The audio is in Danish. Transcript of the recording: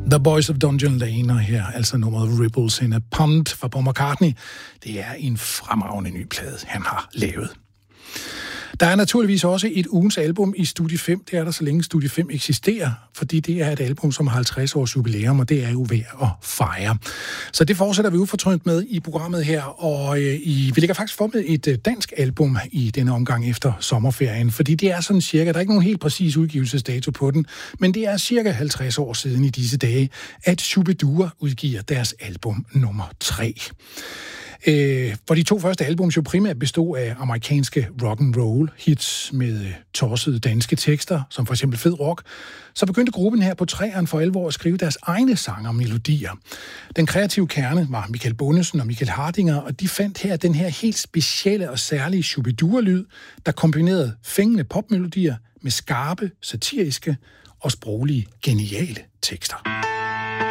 The Boys of Dungeon Lane, og her altså nummeret Ripples in a Pond fra Paul McCartney. Det er en fremragende ny plade, han har lavet. Der er naturligvis også et ugens album i Studie 5. Det er der, så længe Studie 5 eksisterer, fordi det er et album, som har 50 års jubilæum, og det er jo værd at fejre. Så det fortsætter vi ufortrødent med i programmet her, og vi lægger faktisk for med et dansk album i denne omgang efter sommerferien, fordi det er sådan cirka, der er ikke nogen helt præcis udgivelsesdato på den, men det er cirka 50 år siden i disse dage, at Shubidua udgiver deres album nummer 3. Hvor de to første albums jo primært bestod af amerikanske rock and roll hits med tossede danske tekster, som for eksempel Fed Rock, så begyndte gruppen her på 3'eren for alvor at skrive deres egne sange og melodier. Den kreative kerne var Michael Bundesen og Michael Hardinger, og de fandt her den her helt specielle og særlige Shubidua-lyd, der kombinerede fængende popmelodier med skarpe, satiriske og sproglige geniale tekster.